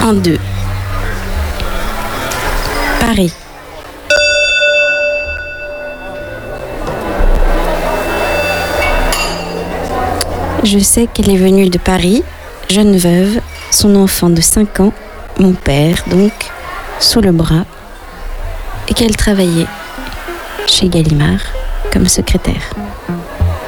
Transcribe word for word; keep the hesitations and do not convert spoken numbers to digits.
un, deux. Paris. Je sais qu'elle est venue de Paris, jeune veuve, son enfant de cinq ans, mon père donc, sous le bras, et qu'elle travaillait chez Gallimard comme secrétaire.